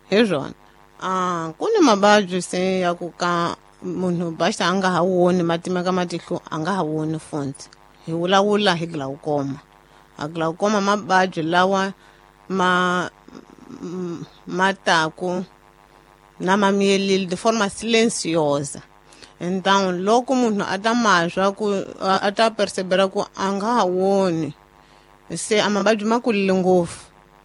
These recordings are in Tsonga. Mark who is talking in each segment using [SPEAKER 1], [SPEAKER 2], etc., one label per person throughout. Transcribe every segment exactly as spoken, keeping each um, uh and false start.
[SPEAKER 1] hi swona ah ku ni mavabyi se ya ku ka munhu basta a nga ha woni matimeka matihlo a nga ha woni futhi hi vulavula hi glaucoma a glaucoma mavabyi lawa ma mataku na mamiyelile de forma silenciosa então loko munhu a ta mazwa ku a ta percebera ku a nga ha woni se a mavabyi ma kulile ngopfu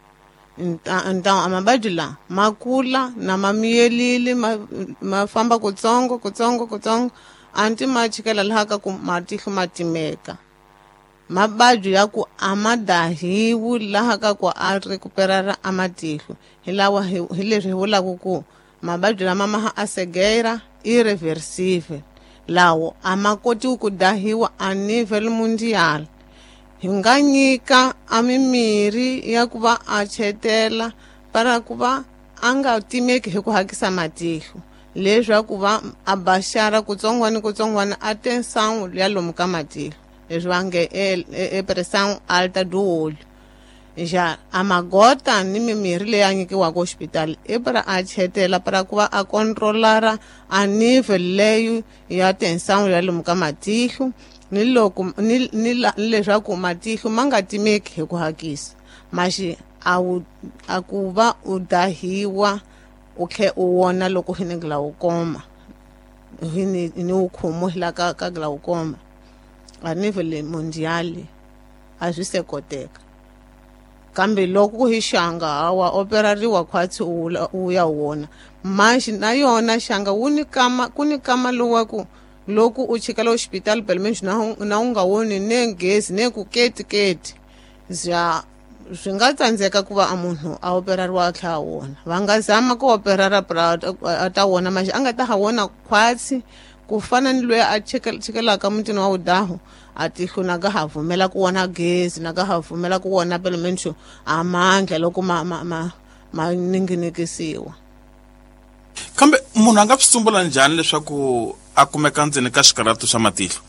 [SPEAKER 1] então a mavabyi la ma kula na mamiyelile ma, ma famba kutsongo kutsongo kutsongo anti ma chikela laha ka ku matihlo matimeka mavabyi ya ku a ma dahiwi laha ka ku a recuperara a matihlo hi lawa hi leswi hi vulaka ku mavabyi lama ma a cegueira irreversible lawo a ma kotiwi ku dahiwa a nivel mundial hi nga nyika a mimirhi ya ku va a chetela para ku va a nga timeki hi ku hakisa matihlo leswaku va a baxara kutsongwana kutsongwana a tensangu ya lomu ka matihlo leswi va nge e pressão alta do olho já a magota ni mimirhi leyi a nyikiwaka hospital i para a chetela para ku va a controlara a nivel leyi ya tensangu ya lomu ka matihlo ni loko ni ni leswaku matihlo ma nga timeki hi ku hakisa maxi a wu a ku va u dahiwa u tlhe u wona loko hi ni glaucoma hi ni ni u khomo hi la ka ka glaucoma a nivel mondial a swi se koteka kambe loko hi xanga hawa operariwa khwatsi u ya wona maxi na yona xanga wu ni kama ku ni kama lowa ku loko u chikela hospital belmench na na u nga woni ne gezi ne ku keti keti za swi nga tsandzeka ku va a munhu a operariwa a tlha wona va nga zama ku operara pra a ta wona maxi a nga ta ha wona khwatsi ku fana ni loyi a chikelaka mutini wa udahu a tihlo na nga ha vumela ku wona gezi na nga ha vumela ku wona belmench a mandla loko ma ma ma ma ninginikisiwa
[SPEAKER 2] kambe munhu a nga swi tumbula njhani leswaku a kumeka ndzeni ka xikarhatu xa matihlo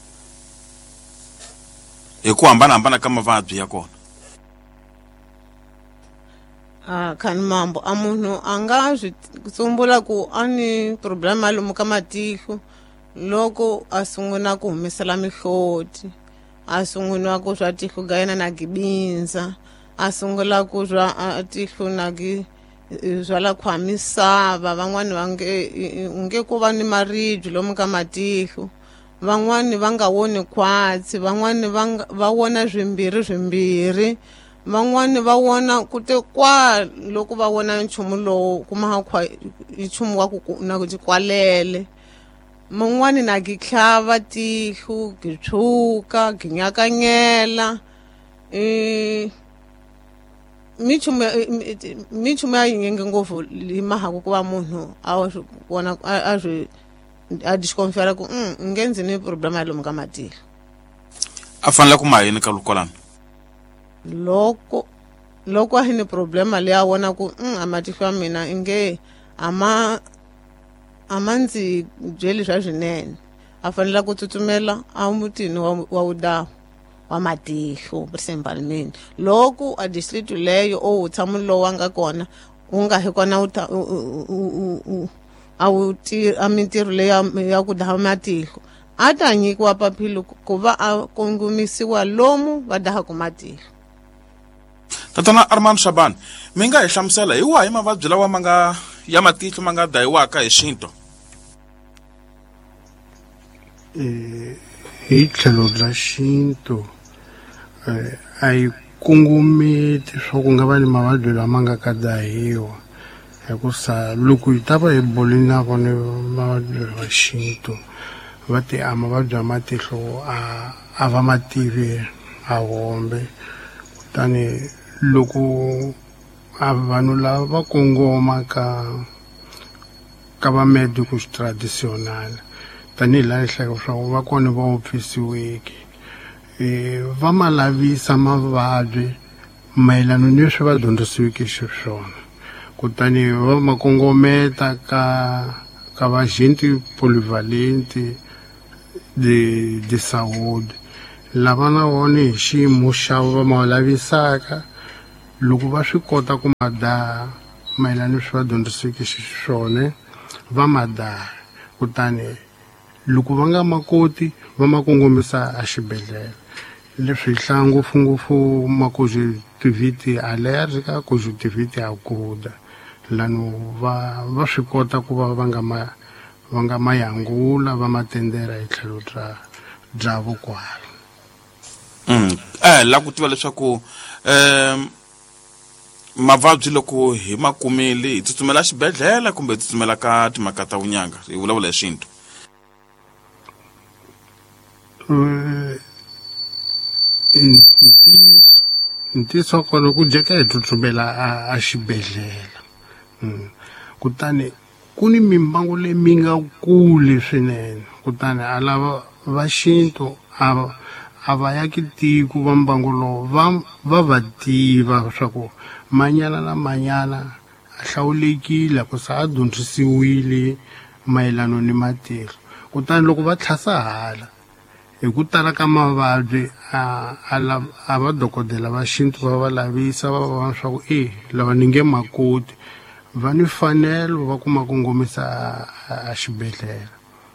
[SPEAKER 2] hi ku hambanahambana ka mavabyi ya kona
[SPEAKER 1] a khani mambo a munhu a nga swi tumbula ku a ni problema lomu ka matihlo loko a sungula ku humesela mihloti a sungula ku swa tihlo ga yena na gibindza a sungula ku swa tihlo na gi zwala khwa misava van'wani va nge nge ku va ni maribye lomu ka matihlo van'wani va nga woni khwatsi van'wani va va wona swimbirhi swimbirhi van'wani va wona ku te kwa loko va wona nchumu lowu kuma khwa nchumu wa ku na ku kwalele man'wani na gitlhava tihlo gitshuka ginyakanyela eh michumu michumu ya yinge ngopfu hi mahaku ku va munhu a swi vona a swi a disconfiara ku mm ngenzi ni problema ya lomu ka matihlo
[SPEAKER 2] a fanele ku ma yini ka lukolana
[SPEAKER 1] loko loko a ni problema leyi a vona ku mm a matihlo ya mina inge ama ama ndzi byeli swa swinene a fanele ku tsutsumela a mutini wa, wa udahu wa matihlo principalmente loko a district leyo o utshamo lowa nga kona u nga hi kona u a wu ti a mintirho leyi ya ku daha matihlo a ta nyikiwa papilo ku va a kongomisiwa lomu va daha ku matihlo
[SPEAKER 2] tatana Armando Shabane mi nga hi hlamusela hi wahi mavabyi lawa ma nga ya matihlo ma nga dahiwaka hi xinto
[SPEAKER 3] eh hi tlhelo ra xinto a yi kongometi swa ku nga va ni mavabyi lama nga ka dahiwa hikusa loko hi ta va hi bole na vona mavabyi wa xinto va ti a mavabyi ya matihlo a a va mativi a hombe kutani loko a vanhu lava va kongoma ka ka va medicus traditional tanihi laha hleka swa ku va kona va ofisiweke va ma lavisa mavabyi mayelana ni leswi va dyondzisiweke xiswona kutani va ma kongometa ka ka vagenti polyvalenti de de saúde lava na vona hi xiyimo xa va ma lavisaka loko va swi kota ku ma daha mayelana swi va dyondziseke xiswona va ma daya kutani loko va nga ma koti va ma kongomisa a xibedhlele leswi hlaya ngopfungopfu ma-conjunctivity allergica conjunctivity aguda lano va va swi kota ku va va nga ma va nga ma yangula va ma tendera hi tlhelo bya bya vukwalo.
[SPEAKER 2] Mm. Eh la ku tiva leswaku um mavabyi loko hi makumeli hi tsutsumela xibedhlele kumbe hi tsutsumela ka timhaka ta vunyanga hi vulavula hi xintu.
[SPEAKER 3] ntiyiso ntiyiso kona ku jeka hi tsutsumela a xibedhlele kutani ku ni mimbangu leyi mi nga kule swinene kutani a lava va xintu a a va yaki tiko va mbangu lowu va va va tiva swa ku manyana na manyana a hlawulekile ku sa a dyondzisiwile mayelana ni matihlo kutani loko va tlhasa hala hi ku tala ka mavabyi a a va dokodela va xintu va va lavisa va va swa ku eh lava ni nge makoti va ni fanelo va kuma kongomisa a xibedhlele.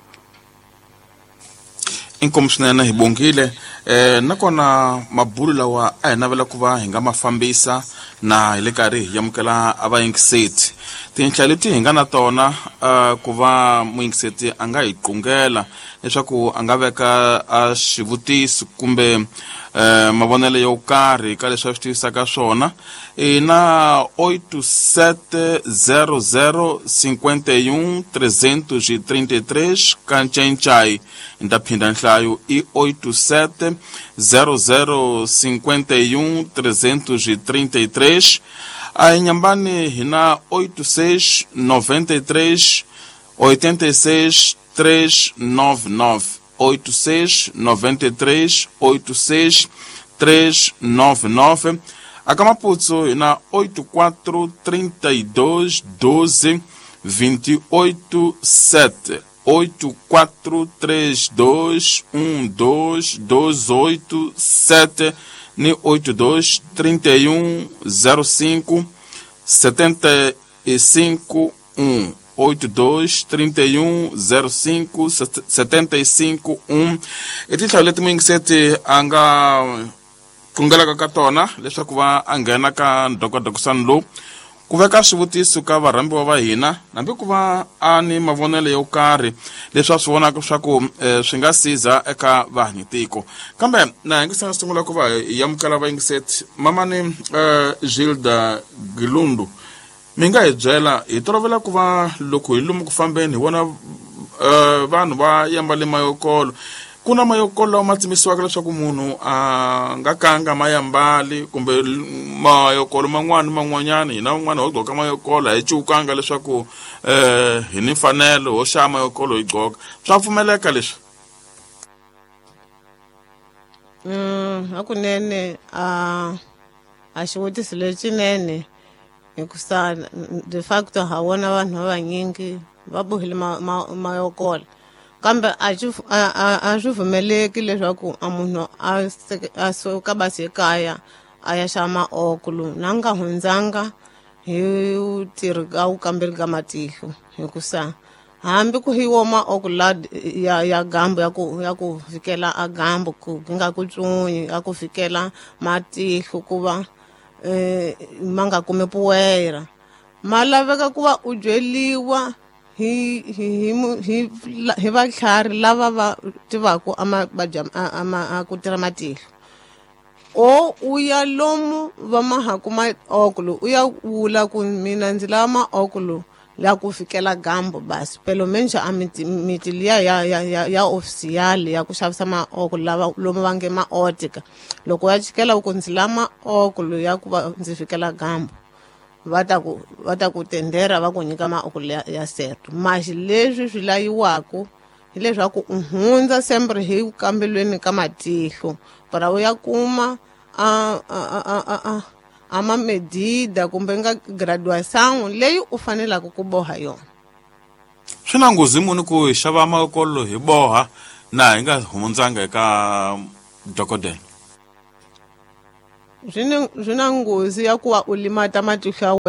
[SPEAKER 2] Inkomu swinene hi bongile eh nakona mabulu lawa a hi navela ku va hi nga mafambisa na hi le karhi hi yamukela abayingiseti tinhla leti hi nga na tona ku va muyingiseti a nga hi qungela leswaku a nga veka a xivutiso kumbe eh mavonelo yo karhi ka leswi swi tisaka swona na oito sete zero zero cinco um trezentos e trinta e três kanchenchay ndaphinda nhlayo i oito sete zero zero cinco um trezentos e trinta e três a Inhambane hina oito seis nove três oito seis três nove nove oito seis nove três oito seis três nove nove a Camaputso hina oito quatro trinta e dois doze vinte e oito sete oito quatro três dois um dois dois oito sete ni oito dois trinta e um zero cinco setenta e cinco um oito dois trinta e um zero cinco setenta e cinco um eti hlawuleti muyingiseti a nga kungelaka ka tona leswaku va a nghena ka ndokodokisani lowu ku veka swivutiso ka varhambiwa va hina nambe ku va a ni mavonelo yo karhi leswi a swi vonaka swa ku swi nga siza eka vahanyitiko kambe na hi nga se sungula ku va hi yamukela vayingiseti mamani Gilda Gilundu mi nga hi byela hi tolovela ku va loko hi lomu ku fambeni hi vona vanhu va yambale mayokolo ku na mayokolo lawa ma tsimisiwaka leswaku munhu a nga kanga mayambali kumbe mayokolo man'wana man'wanyana hina un'wana ho gqoka mayokolo hi cukanga leswaku eh hi ni mfanelo ho xama mayokolo hi gqoka swa pfumeleka leswi.
[SPEAKER 1] Mm hakunene a a xivutiso lexinene hikusa de facto ha wona vanhu vanyingi va bohile mayokolo kambe a a swi pfumeleki leswaku a munhu a a suka basi ekaya a ya xama okulu na nga hundzanga hi tirhi ka u kamberi ka matihlo hikusa hambi ku hi woma okula ya ya gambo ya ku ya ku fikela a gambo ku nga ku tsunyi ya ku fikela matihlo ku va eh manga kume puwera malaveka ku va u byeliwa hi hi hi hi vatlhari lava va tivaku ama ama ku tira matihlo o uya lomu va mahakuma okulu uya vula ku mina ndzi lava ma okulu la ku fikela gambo basi pelo menja a miti liya ya ya ya official ya ku xavisa ma okulu lava lomu va nge ma otika loko ya chikela ku ndzi lama okulu ya ku va ndzi fikela gambo vata ku vata ku tendera va ku nyika ma okulu ya seto mashi leswi swi layiwaku hi leswaku uhundza sempre hi kambelweni ka matihlo para u ya kuma a a a a ama medida kumbe nga graduation leyi u fanelaka ku boha yona.
[SPEAKER 2] Swi na nghozi muni ku hi xava makolo hi boha na hi nga hundzanga eka dokodela?
[SPEAKER 1] Zwina zwina nghozi ya ku va u limata matihlo ya wena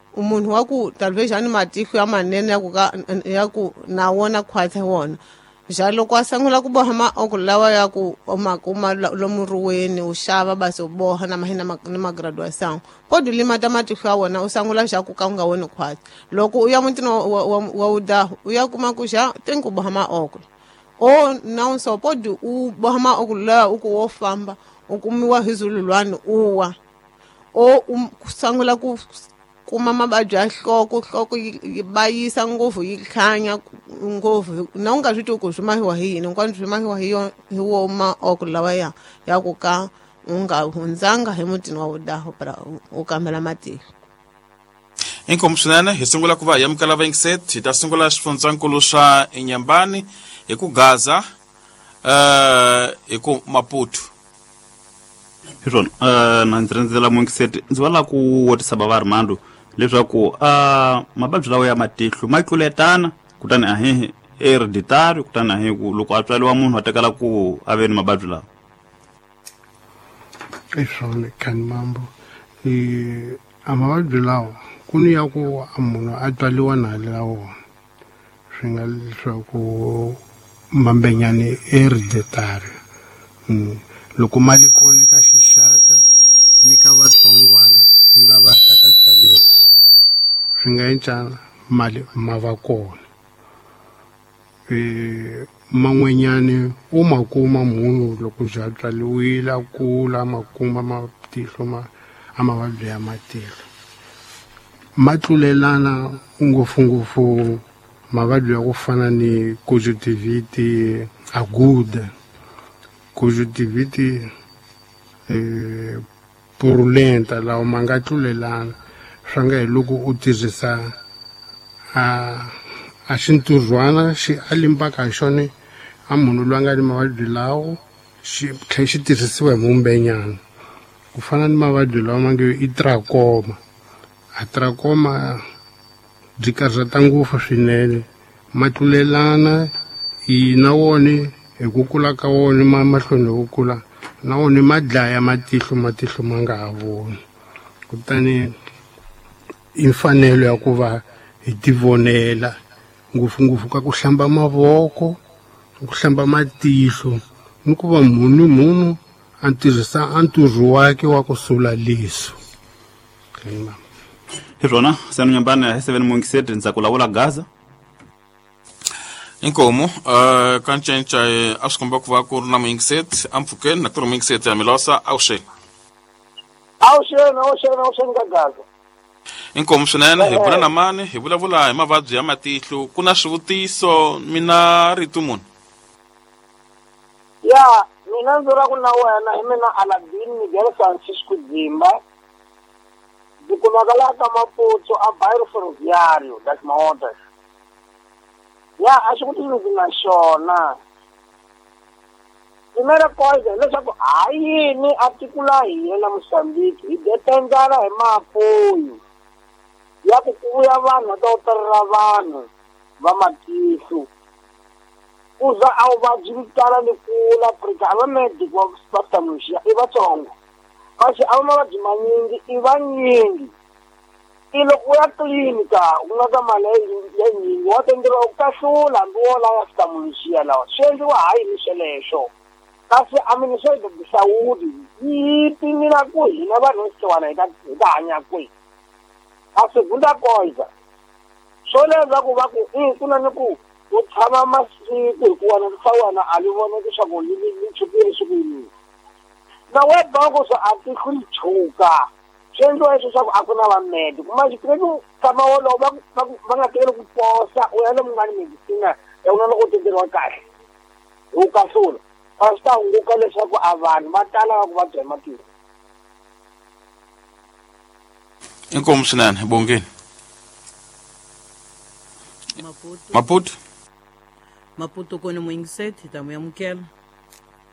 [SPEAKER 1] umunhu wa ku talvez ani matihlo ya manene ya ku ka ya ku na wona khwathe wona ja loko a sangula ku boha maoko lawa ya ku makuma lomu ruweni u xava basi u boha na mahina na magraduação pode limata matihlo ya wona u sangula ja ku ka u nga woni khwathe loko u ya mutini wa udaho u ya kuma ku ja ten ku boha maoko o não só pode u boha maoko lawa u ku wo famba u kumiwa hi zululwana uwa o sangula ku kuma mabadyi ya nhloko nhloko yi bayisa ngopfu yi khanya ngopfu na u nga swi twi ku swi mahiwa hi yini hinkwaswo swi mahiwa hi yo hi wo maoko lawa ya ya ku ka u nga hundzanga hi mutini wa udaho para u kambela matihlo.
[SPEAKER 2] Inkomu swinene hi sungula ku va hi amukela va yingiseti hi ta sungula xifundzankulu xa Inyambani hi ku Gaza uh, hi ku Maputo.
[SPEAKER 4] Hiswona uh, na ndzi rindzela muingiseti ndzi vala ku wotisa bava Armando leswaku uh, mababyi lawa ya matihlo ma tluletana kutani a hi hereditary kutani a hi ku loko a tswaliwa munhu a tekela ku aveni mababyi lawa.
[SPEAKER 3] Hiswona khani mambo eh amababyi lawa kuni ya ku munhu a tswaliwa na lawo swi nga leswaku mambenyani hereditary mm. Loko mali kona ka xixaka ni ka vatsongwana lava ta ka tswaliwa swi nga encana mali ma va kona eh man'wenyani u makuma munhu loko ja tswaliwile kula makuma matihlo ma amavabyi ya matihlo matlulelana ngopfungopfu mavabyi ya ku fana ni conjunctivitis aguda conjunctivitis eh purulenta lawa ma nga tlulelana swa nga hi loko u tirhisa a a xinturhwana xi alimbaka hi xona a munhu loyi a nga ni mavabyi lawo xi tlhela xi tirhisiwa hi mumbenyana ku fana ni mavabyi lawa ma nge i trachoma a trachoma byi karhata ngopfu swinene ma tlulelana i na wona hi ku kula ka wona ma mahlweni hi ku kula na wona ma dlaya matihlo matihlo ma nga ha voni kutani i mfanelo ya ku va hi tivonela ngopfungopfu ka ku hlamba mavoko ku hlamba matihlo ni ku va munhu munhu a tirhisa anturhu wake wa ku sula leso.
[SPEAKER 4] Hiswona sanu Nyambani hi seven muingiseti ndza ku lavula Gaza.
[SPEAKER 2] Inkomu uh, kan cenca a swi komba ku va ku ri na muingiseti a mpfhukeni na ku ri muingiseti ya Milosa awuxeni
[SPEAKER 5] awuxeni awuxeni awuxeni ka Gaza.
[SPEAKER 2] Inkomu swinene hi vula na mani hi vulavula hi mavabyi ya matihlo ku na swivutiso mina rito munhu
[SPEAKER 5] ya mina ndzi ra ku na wena hi mina Aladin Miguel Francisco Dzimba ndzi kumaka laha ka Maputo a Bairro Ferroviário das Motas. Ya a xi kuti ndzi na xona primera coisa leswaku hayini a tiko la hina Moçambique hi dependana hi maapoyo ya ku vuya vanhu to tirha vanhu va matihlo kuza a vuvabyi vitala ni kula Afrika a va medic va ophthalmologia i vatsongo kasi a va mavabyi manyingi i vanyingi i loko u ya tliliniki u nga ka mali ya nyingi wa tenderiwa ku kahlula hambi wo lava ophthalmologia lawa swi endliwa hayi ni sweleswo kasi administration of Saudi yi pimela ku hina vanhu leswiwana hi ta hi ta hanya kwihi a segunda coisa swo leza ku va ku i ku na ni ku u tshama masiku hikuva na sa wena a li vona leswaku li li chupile swikuyini na we bango so a ti khuli chuka swi endliwa leswo swa ku a ku na vamedi kuma xikreti tshama wolowo va va nga tekeli ku posa u ya lomu nga ni medicina ya una loko u tekeriwa kahle u kahlula a swi ta hunguka leswaku a vanhu va tala va ku va bya matihlo.
[SPEAKER 2] Inkomu swinene bongeni
[SPEAKER 6] Maputo
[SPEAKER 2] Maputo
[SPEAKER 6] Maputo kone muingiseti tamu ya mukela